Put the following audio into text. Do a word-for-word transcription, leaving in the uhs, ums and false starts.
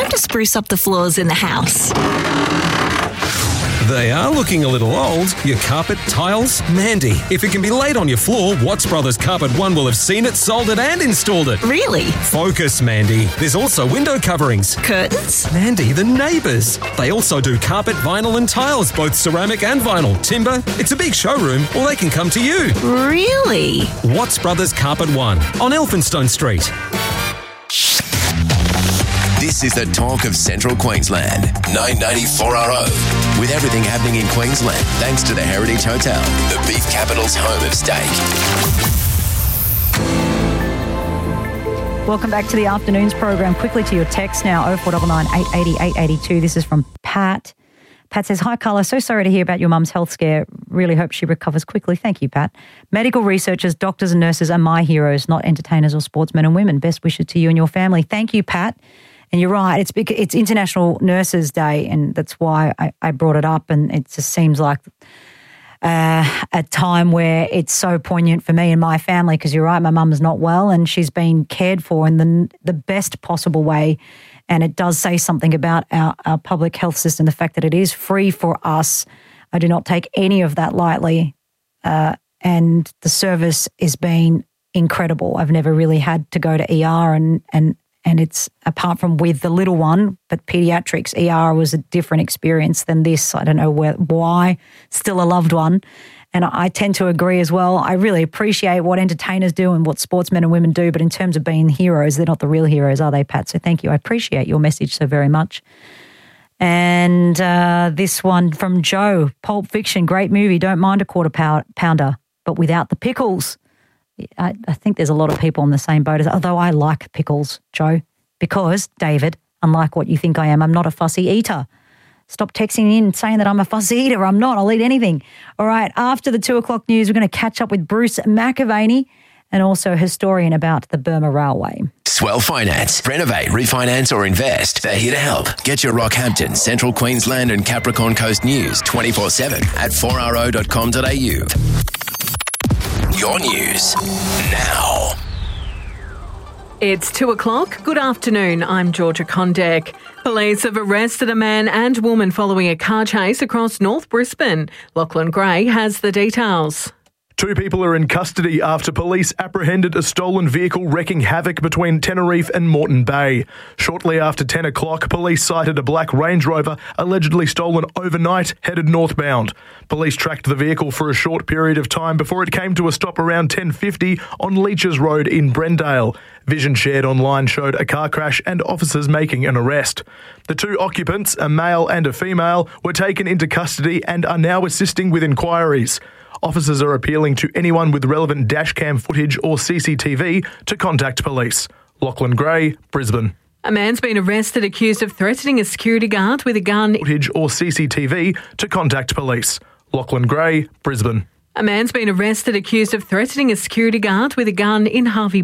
time to spruce up the floors in the house. They are looking a little old. Your carpet, tiles? Mandy, if it can be laid on your floor, Watts Brothers Carpet One will have seen it, sold it and installed it. Really? Focus, Mandy. There's also window coverings. Curtains? Mandy, the neighbours. They also do carpet, vinyl and tiles, both ceramic and vinyl. Timber. It's a big showroom, or they can come to you. Really? Watts Brothers Carpet One on Elphinstone Street. This is the talk of Central Queensland, nine ninety-four R O. With everything happening in Queensland, thanks to the Heritage Hotel, the beef capital's home of steak. Welcome back to the afternoons program. Quickly to your text now, oh four nine nine, eight eight zero, eight eight two. This is from Pat. Pat says, hi, Carla. So sorry to hear about your mum's health scare. Really hope she recovers quickly. Thank you, Pat. Medical researchers, doctors and nurses are my heroes, not entertainers or sportsmen and women. Best wishes to you and your family. Thank you, Pat. And you're right, it's it's International Nurses Day, and that's why I, I brought it up. And it just seems like uh, a time where it's so poignant for me and my family, because you're right, my mum's not well and she's been cared for in the, the best possible way. And it does say something about our, our public health system, the fact that it is free for us. I do not take any of that lightly. Uh, and the service has been incredible. I've never really had to go to E R and and And it's, apart from with the little one, but paediatrics, E R was a different experience than this. I don't know where, why, still a loved one. And I tend to agree as well. I really appreciate what entertainers do and what sportsmen and women do, but in terms of being heroes, they're not the real heroes, are they, Pat? So thank you. I appreciate your message so very much. And uh, this one from Joe, Pulp Fiction, great movie. Don't mind a quarter pounder, but without the pickles. I, I think there's a lot of people on the same boat as, although I like pickles, Joe, because, David, unlike what you think I am, I'm not a fussy eater. Stop texting in saying that I'm a fussy eater. I'm not. I'll eat anything. All right, after the two o'clock news, we're going to catch up with Bruce McAvaney and also a historian about the Burma Railway. Swell Finance. Renovate, refinance or invest. They're here to help. Get your Rockhampton, Central Queensland and Capricorn Coast news twenty-four seven at four r o dot com dot a u. Your news now. It's two o'clock. Good afternoon. I'm Georgia Condek. Police have arrested a man and woman following a car chase across North Brisbane. Lachlan Gray has the details. Two people are in custody after police apprehended a stolen vehicle wreaking havoc between Tenerife and Moreton Bay. Shortly after ten o'clock, police sighted a black Range Rover allegedly stolen overnight, headed northbound. Police tracked the vehicle for a short period of time before it came to a stop around ten fifty on Leachers Road in Brendale. Vision shared online showed a car crash and officers making an arrest. The two occupants, a male and a female, were taken into custody and are now assisting with inquiries. Officers are appealing to anyone with relevant dashcam footage or C C T V to contact police. Lachlan Gray, Brisbane. A man's been arrested accused of threatening a security guard with a gun. Footage or C C T V to contact police. Lachlan Gray, Brisbane. A man's been arrested accused of threatening a security guard with a gun in Harvey